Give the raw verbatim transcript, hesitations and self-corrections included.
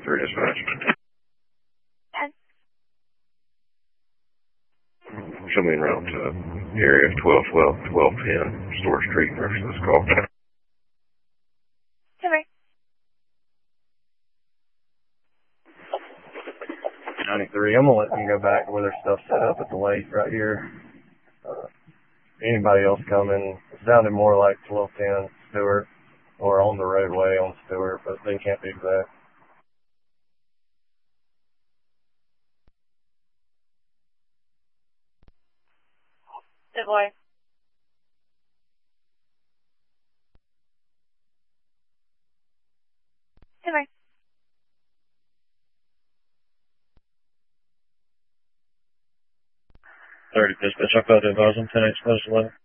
three dispatch. ten. Show me en route to area twelve twelve, twelve ten, Store Street, versus this call. Sorry. ninety-three, I'm going to let them go back to where their stuff's set up at the lake right here. Uh, anybody else coming, it sounded more like twelve ten Stewart or on the roadway on Stewart, but they can't be exact. Good boy. Sorry. thirty dispatch, I've got to advise them, ten eight, eleven.